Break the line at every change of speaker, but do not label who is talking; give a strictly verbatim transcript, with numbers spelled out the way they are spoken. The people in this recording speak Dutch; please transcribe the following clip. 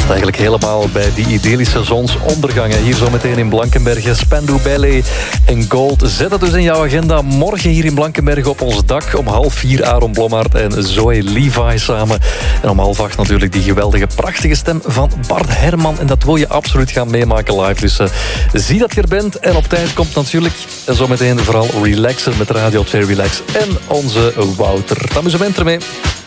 eigenlijk helemaal bij die idyllische zonsondergangen. Hier zometeen in Blankenberge, Spandau Ballet en Gold. Zet het dus in jouw agenda. Morgen hier in Blankenberge op ons dak. Om half vier Aaron Blommaert en Zoe Levi samen. En om half acht natuurlijk die geweldige, prachtige stem van Bart Herman. En dat wil je absoluut gaan meemaken live. Dus uh, zie dat je er bent. En op tijd komt natuurlijk zometeen vooral relaxen met Radio twee Relax. En onze Wouter. Amusement ermee.